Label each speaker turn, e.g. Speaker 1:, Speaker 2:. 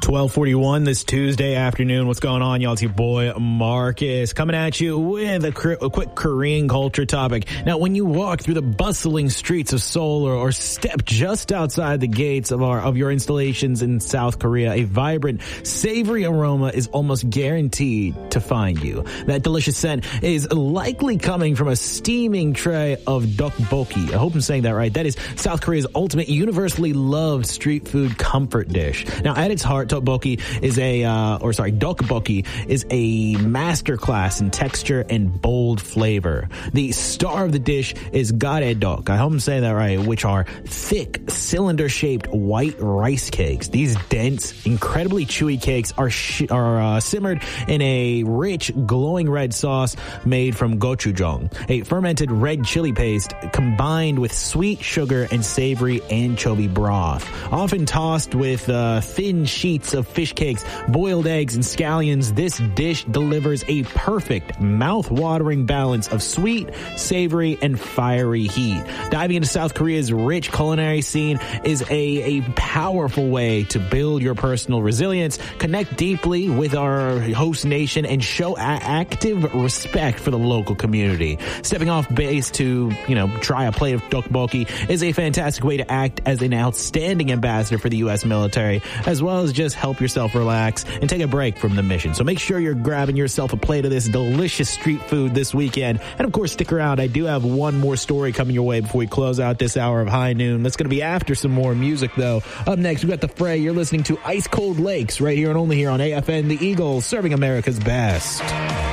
Speaker 1: 12:41 this Tuesday afternoon. What's going on, y'all? It's your boy Marcus coming at you with a quick Korean culture topic. Now, when you walk through the bustling streets of Seoul or step just outside the gates of your installations in South Korea, a vibrant, savory aroma is almost guaranteed to find you. That delicious scent is likely coming from a steaming tray of tteokbokki. I hope I'm saying that right. That is South Korea's ultimate, universally loved street food comfort dish. Now, at its heart, tteokbokki is tteokbokki is a masterclass in texture and bold flavor. The star of the dish is garedok. I hope I'm saying that right, which are thick, cylinder-shaped white rice cakes. These dense, incredibly chewy cakes are simmered in a rich, glowing red sauce made from gochujang, a fermented red chili paste combined with sweet sugar and savory anchovy broth. Often tossed with thin sheets of fish cakes, boiled eggs, and scallions, this dish delivers a perfect, mouth-watering balance of sweet, savory, and fiery heat. Diving into South Korea's rich culinary scene is a powerful way to build your personal resilience, connect deeply with our host nation, and show active respect for the local community. Stepping off base to, try a plate of tteokbokki is a fantastic way to act as an outstanding ambassador for the U.S. military, as well as just help yourself relax and take a break from the mission. So make sure you're grabbing yourself a plate of this delicious street food this weekend. And of course, stick around. I do have one more story coming your way before we close out this hour of High Noon. That's going to be after some more music, though. Up next, we've got The Fray. You're listening to Ice Cold Lakes right here and only here on AFN The Eagle, serving America's best.